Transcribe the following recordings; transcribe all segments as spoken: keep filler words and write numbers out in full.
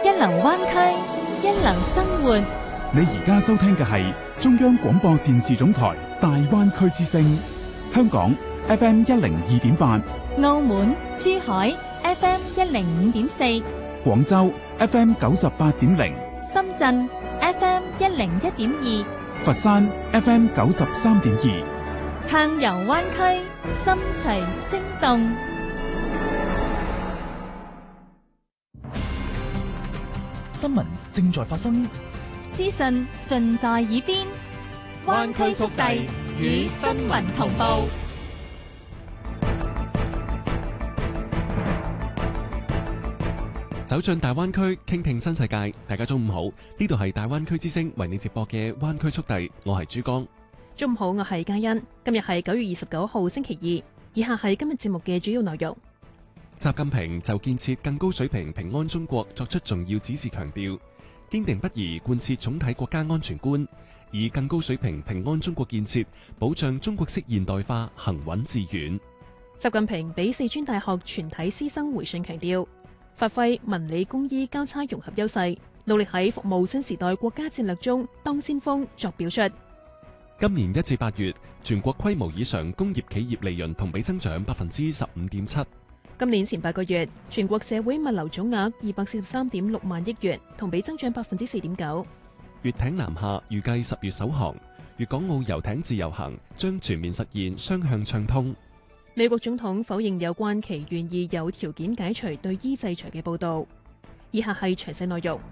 一流灣區，一流生活。 你而家收聽嘅係中央廣播電視總台大灣區之聲，香港 F M 一零二點八， 澳門、珠海 F M 一零五點四， 廣州 F M 九十八點零， 深圳 F M 一零一點二， 佛山 F M 九十三點二。 暢遊灣區，心隨聲動。 新聞正在發生， 資訊盡在耳邊，灣區速遞與新聞同步。 走進大灣區，傾聽新世界。大家中午好，呢度係大灣區之聲為你直播嘅灣區速遞，我係珠江。 中午好，我係嘉欣。今日係九月二十九號星期二，以下係今日節目嘅主要內容。 習近平就建設更高水平平安中國作出重要指示，強調堅定不移貫徹總體國家安全觀，以更高水平平安中國建設保障中國式現代化行穩致遠。 習近平俾四川大學全體師生回信，強調發揮文理工醫交叉融合優勢，努力喺服務新時代國家戰略中當先鋒作表率。 今年一至八月，全國規模以上工業企業利潤同比增長百分之十五點七。 今年前八個月，全國社會物流總額二百四十三點六萬億元，同比增長百分之四點九。 粵艇南下預計十月首航，粵港澳遊艇自由行將全面實現雙向暢通。 美國總統否認有關其願意有條件解除對伊制裁嘅報導。以下係詳細內容。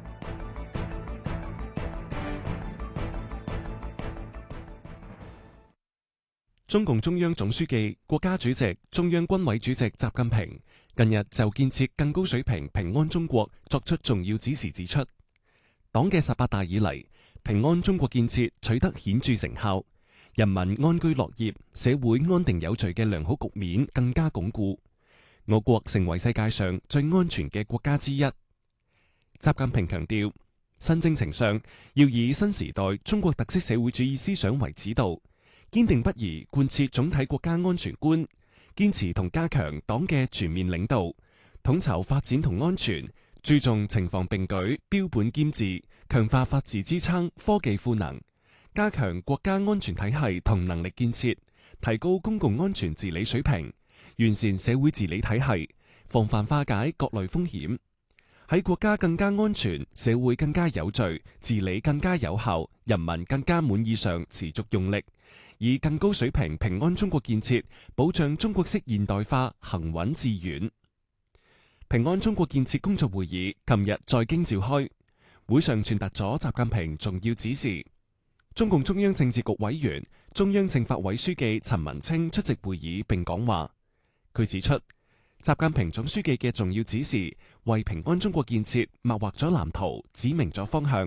中共中央總書記、國家主席、中央軍委主席習近平近日就建設更高水平平安中國作出重要指示，指出黨嘅十八大以嚟，平安中國建設取得顯著成效，人民安居樂業、社會安定有序嘅良好局面更加鞏固，我國成為世界上最安全嘅國家之一。習近平強調，新征程上要以新時代中國特色社會主義思想為指導，堅定不移貫徹總體國家安全觀，堅持同加強黨嘅全面領導，統籌發展同安全，注重情況並舉、標本兼治，強化法治支撐、科技賦能，加強國家安全體系同能力建設，提高公共安全治理水平，完善社會治理體系，防範化解各類風險，喺國家更加安全、社會更加有序、治理更加有效、人民更加滿意上持續用力，以更高水平平安中國建設保障中國式現代化行穩致遠。平安中國建設工作會議琴日在京召開，會上傳達咗習近平重要指示。中共中央政治局委員、中央政法委書記陳文清出席會議並講話。佢指出，習近平總書記嘅重要指示為平安中國建設擘劃咗藍圖，指明咗方向，